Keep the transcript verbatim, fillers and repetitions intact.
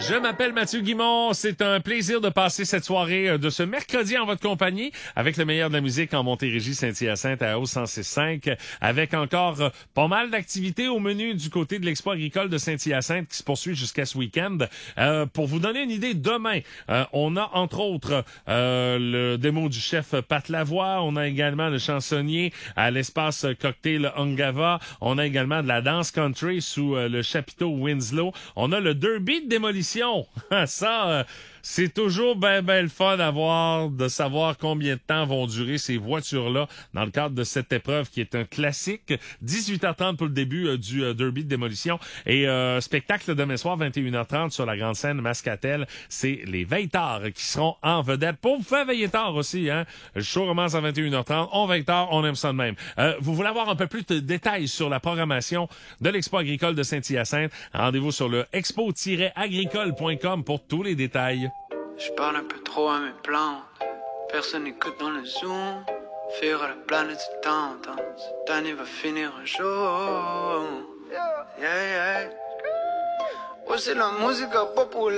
Je m'appelle Mathieu Guimond. C'est un plaisir de passer cette soirée de ce mercredi en votre compagnie avec le meilleur de la musique en Montérégie, Saint-Hyacinthe à O cent six cinq, avec encore euh, pas mal d'activités au menu du côté de l'Expo agricole de Saint-Hyacinthe qui se poursuit jusqu'à ce week-end. Euh, pour vous donner une idée, demain, euh, on a entre autres euh, le démo du chef Pat Lavoie. On a également le chansonnier à l'espace cocktail Ungava. On a également de la danse country sous euh, le chapiteau Winslow. On a le derby de démolition. Ça, euh, c'est toujours ben ben le fun à voir, de savoir combien de temps vont durer ces voitures-là dans le cadre de cette épreuve qui est un classique. dix-huit heures trente pour le début euh, du euh, derby de démolition. Et euh, spectacle demain soir, vingt et une heures trente sur la grande scène Mascatel. C'est les Veillards qui seront en vedette. Pour vous faire veiller tard aussi, hein. Le show commence à vingt et une heures trente. On veille tard, on aime ça de même. Euh, vous voulez avoir un peu plus de détails sur la programmation de l'Expo agricole de Saint-Hyacinthe? Rendez-vous sur le expo tiret agricole point com pour tous les détails. Je parle un peu trop à mes plantes. Personne n'écoute dans le zoom. Faire à la planète c'est tendance. Cette année va finir un jour. Yeah, yeah. Ouais, c'est la musique populaire.